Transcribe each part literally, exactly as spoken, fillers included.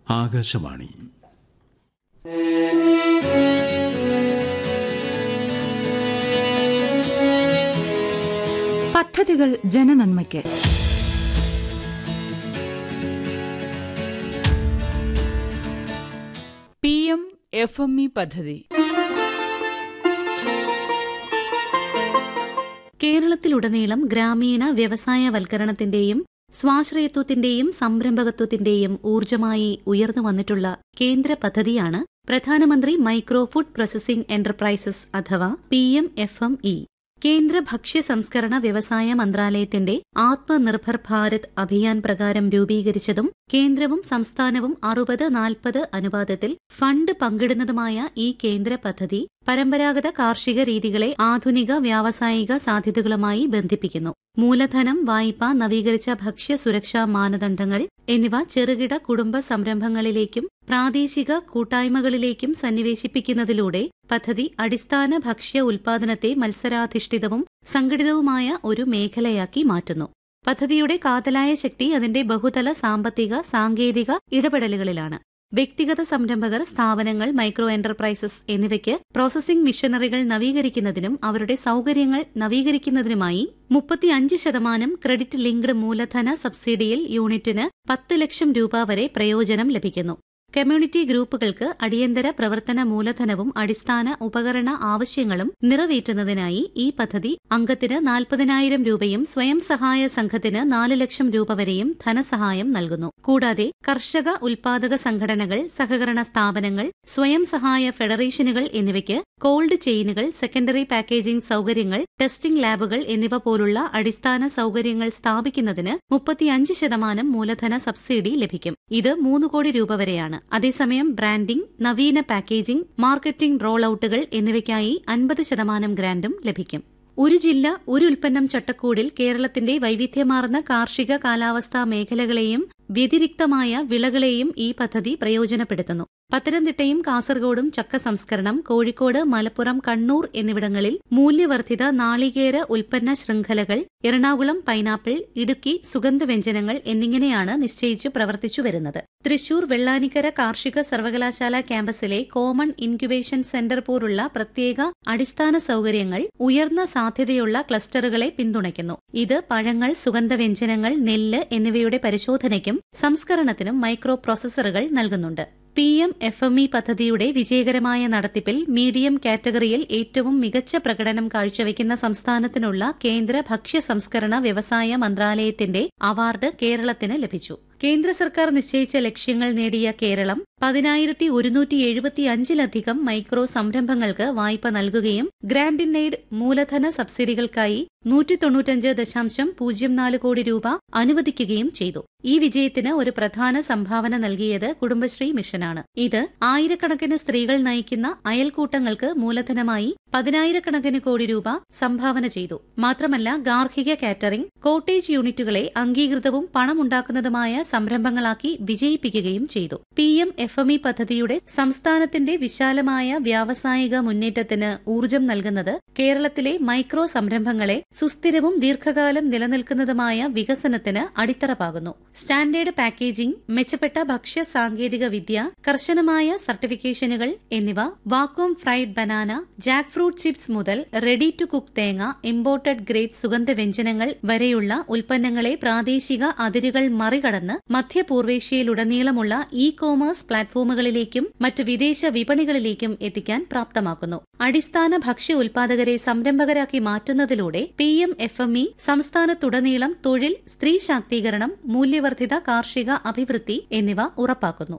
ആകാശവാണി. പദ്ധതികൾ ജനനന്മയ്ക്ക്. P M F M E പദ്ധതി. കേരളത്തിലുടനീളം ഗ്രാമീണ വ്യവസായവൽക്കരണത്തിന്റെയും സ്വാശ്രയത്വത്തിന്റെയും സംരംഭകത്വത്തിന്റെയും ഊർജ്ജമായി ഉയർന്നു വന്നിട്ടുള്ള കേന്ദ്ര പദ്ധതിയാണ് പ്രധാനമന്ത്രി മൈക്രോ ഫുഡ് പ്രോസസിംഗ് എന്റർപ്രൈസസ് അഥവാ P M F M E. കേന്ദ്ര ഭക്ഷ്യ സംസ്കരണ വ്യവസായ മന്ത്രാലയത്തിന്റെ ആത്മനിർഭർ ഭാരത് അഭിയാൻ പ്രകാരം രൂപീകരിച്ചതും കേന്ദ്രവും സംസ്ഥാനവും അറുപത് നാൽപ്പത് അനുപാതത്തിൽ ഫണ്ട് പങ്കിടുന്നതുമായ ഈ കേന്ദ്ര പദ്ധതി പരമ്പരാഗത കാർഷിക രീതികളെ ആധുനിക വ്യാവസായിക സാധ്യതകളുമായി ബന്ധിപ്പിക്കുന്നു. മൂലധനം, വായ്പ, നവീകരിച്ച ഭക്ഷ്യ സുരക്ഷാ മാനദണ്ഡങ്ങൾ എന്നിവ ചെറുകിട കുടുംബ സംരംഭങ്ങളിലേക്കും പ്രാദേശിക കൂട്ടായ്മകളിലേക്കും സന്നിവേശിപ്പിക്കുന്നതിലൂടെ പദ്ധതി അടിസ്ഥാന ഭക്ഷ്യ ഉൽപാദനത്തെ മത്സരാധിഷ്ഠിതവും സംഘടിതവുമായ ഒരു മേഖലയാക്കി മാറ്റുന്നു. പദ്ധതിയുടെ കാതലായ ശക്തി അതിന്റെ ബഹുതല സാമ്പത്തിക സാങ്കേതിക ഇടപെടലുകളിലാണ്. വ്യക്തിഗത സംരംഭകർ, സ്ഥാപനങ്ങൾ, മൈക്രോ എന്റർപ്രൈസസ് എന്നിവയ്ക്ക് പ്രോസസിംഗ് മിഷനറികൾ നവീകരിക്കുന്നതിനും അവരുടെ സൌകര്യങ്ങൾ നവീകരിക്കുന്നതിനുമായി മുപ്പത്തിയഞ്ച് ശതമാനം ക്രെഡിറ്റ് ലിങ്ക്ഡ് മൂലധന സബ്സിഡിയിൽ യൂണിറ്റിന് പത്ത് ലക്ഷം രൂപ വരെ പ്രയോജനം ലഭിക്കുന്നു. കമ്മ്യൂണിറ്റി ഗ്രൂപ്പുകൾക്ക് അടിയന്തര പ്രവർത്തന മൂലധനവും അടിസ്ഥാന ഉപകരണ ആവശ്യങ്ങളും നിറവേറ്റുന്നതിനായി ഈ പദ്ധതി അംഗത്തിന് നാൽപ്പതിനായിരം രൂപയും സ്വയം സഹായ സംഘത്തിന് നാല് ലക്ഷം രൂപ വരെയും ധനസഹായം നൽകുന്നു. കൂടാതെ കർഷക ഉൽപാദക സംഘടനകൾ, സഹകരണ സ്ഥാപനങ്ങൾ, സ്വയം സഹായ ഫെഡറേഷനുകൾ എന്നിവയ്ക്ക് കോൾഡ് ചെയിനുകൾ, സെക്കൻഡറി പാക്കേജിംഗ് സൌകര്യങ്ങൾ, ടെസ്റ്റിംഗ് ലാബുകൾ എന്നിവ പോലുള്ള അടിസ്ഥാന സൌകര്യങ്ങൾ സ്ഥാപിക്കുന്നതിന് മുപ്പത്തിയഞ്ച് ശതമാനം മൂലധന സബ്സിഡി ലഭിക്കും. ഇത് മൂന്ന് കോടി രൂപ വരെയാണ്. അതേസമയം ബ്രാൻഡിംഗ്, നവീന പാക്കേജിംഗ്, മാർക്കറ്റിംഗ് റോൾ ഔട്ടുകൾ എന്നിവയ്ക്കായി അൻപത് ശതമാനം ഗ്രാന്റും ലഭിക്കും. ഒരു ജില്ല ഒരു ഉൽപ്പന്നം ചട്ടക്കൂടിൽ കേരളത്തിന്റെ വൈവിധ്യമാർന്ന കാർഷിക കാലാവസ്ഥാ മേഖലകളെയും വ്യതിരിക്തമായ വിളകളെയും ഈ പദ്ധതി പ്രയോജനപ്പെടുത്തുന്നു. പത്തനംതിട്ടയും കാസർഗോഡും ചക്ക സംസ്കരണം, കോഴിക്കോട്, മലപ്പുറം, കണ്ണൂർ എന്നിവിടങ്ങളിൽ മൂല്യവർദ്ധിത നാളികേര ഉൽപ്പന്ന ശൃംഖലകൾ, എറണാകുളം പൈനാപ്പിൾ, ഇടുക്കി സുഗന്ധവ്യഞ്ജനങ്ങൾ എന്നിങ്ങനെയാണ് നിശ്ചയിച്ചു പ്രവർത്തിച്ചു വരുന്നത്. തൃശൂർ വെള്ളാനിക്കര കാർഷിക സർവകലാശാല ക്യാമ്പസിലെ കോമൺ ഇൻക്യുബേഷൻ സെന്റർ പോലുള്ള പ്രത്യേക അടിസ്ഥാന സൌകര്യങ്ങൾ ഉയർന്ന സാധ്യതയുള്ള ക്ലസ്റ്ററുകളെ പിന്തുണയ്ക്കുന്നു. ഇത് പഴങ്ങൾ, സുഗന്ധവ്യഞ്ജനങ്ങൾ, നെല്ല് എന്നിവയുടെ പരിശോധനയ്ക്കും സംസ്കരണത്തിനും മൈക്രോ പ്രോസസറുകൾ നൽകുന്നുണ്ട്. P M F M E പദ്ധതിയുടെ വിജയകരമായ നടത്തിപ്പിൽ മീഡിയം കാറ്റഗറിയിൽ ഏറ്റവും മികച്ച പ്രകടനം കാഴ്ചവെക്കുന്ന സംസ്ഥാനത്തിനുള്ള കേന്ദ്ര ഭക്ഷ്യ സംസ്കരണ വ്യവസായ മന്ത്രാലയത്തിന്റെ അവാർഡ് കേരളത്തിന് ലഭിച്ചു. കേന്ദ്ര സർക്കാർ നിശ്ചയിച്ച ലക്ഷ്യങ്ങൾ നേടിയ കേരളം പതിനായിരത്തി ഒരുന്നൂറ്റി എഴുപത്തിയഞ്ചിലധികം മൈക്രോ സംരംഭങ്ങൾക്ക് വായ്പ നൽകുകയും ഗ്രാന്റ് ഇൻ എയ്ഡ് മൂലധന സബ്സിഡികൾക്കായി നൂറ്റി തൊണ്ണൂറ്റഞ്ച് ദശാംശം പൂജ്യം നാല് കോടി രൂപ അനുവദിക്കുകയും ചെയ്തു. ഈ വിജയത്തിന് ഒരു പ്രധാന സംഭാവന നൽകിയത് കുടുംബശ്രീ മിഷനാണ്. ഇത് ആയിരക്കണക്കിന് സ്ത്രീകൾ നയിക്കുന്ന അയൽക്കൂട്ടങ്ങൾക്ക് മൂലധനമായി പതിനായിരക്കണക്കിന് കോടി രൂപ സംഭാവന ചെയ്തു. മാത്രമല്ല, ഗാർഹിക കാറ്ററിംഗ്, കോട്ടേജ് യൂണിറ്റുകളെ അംഗീകൃതവും പണമുണ്ടാക്കുന്നതുമായ സംരംഭങ്ങളാക്കി വിജയിപ്പിക്കുകയും ചെയ്തു. P M F M E പദ്ധതിയുടെ സംസ്ഥാനത്തിന്റെ വിശാലമായ വ്യാവസായിക മുന്നേറ്റത്തിന് ഊർജ്ജം നൽകുന്നത് കേരളത്തിലെ മൈക്രോ സംരംഭങ്ങളെ സുസ്ഥിരവും ദീർഘകാലം നിലനിൽക്കുന്നതുമായ വികസനത്തിന് അടിത്തറ പാകുന്നു. സ്റ്റാൻഡേർഡ് പാക്കേജിംഗ്, മെച്ചപ്പെട്ട ഭക്ഷ്യ സാങ്കേതിക വിദ്യ, കർശനമായ സർട്ടിഫിക്കേഷനുകൾ എന്നിവ vacuum fried banana, Jack fruit chips മുതൽ റെഡി ടു കുക്ക് തേങ്ങ, ഇമ്പോർട്ടഡ് ഗ്രേഡ് സുഗന്ധവ്യഞ്ജനങ്ങൾ വരെയുള്ള ഉൽപ്പന്നങ്ങളെ പ്രാദേശിക അതിരുകൾ മറികടന്ന് മധ്യപൂർവേഷ്യയിലുടനീളമുള്ള ഇ കോമേഴ്സ് പ്ലാറ്റ്ഫോമുകളിലേക്കും മറ്റ് വിദേശ വിപണികളിലേക്കും എത്തിക്കാൻ പ്രാപ്തമാക്കുന്നു. അടിസ്ഥാന ഭക്ഷ്യ ഉൽപാദകരെ സംരംഭകരാക്കി മാറ്റുന്നതിലൂടെ P M F M E സംസ്ഥാനത്തുടനീളം തൊഴിൽ, സ്ത്രീ ശാക്തീകരണം, മൂല്യവർദ്ധിത കാർഷിക അഭിവൃദ്ധി എന്നിവ ഉറപ്പാക്കുന്നു.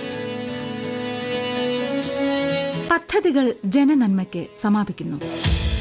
പദ്ധതികൾ ജനനന്മയ്ക്ക് സമാപിക്കുന്നു.